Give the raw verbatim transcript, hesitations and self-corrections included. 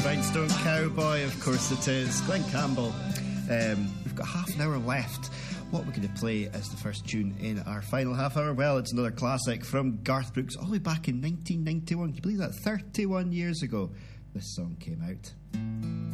Rhinestone Cowboy, of course it is. Glenn Campbell. Um, we've got half an hour left. What we're going to play as the first tune in our final half hour? Well, it's another classic from Garth Brooks all the way back in nineteen ninety-one. Can you believe that? thirty-one years ago this song came out.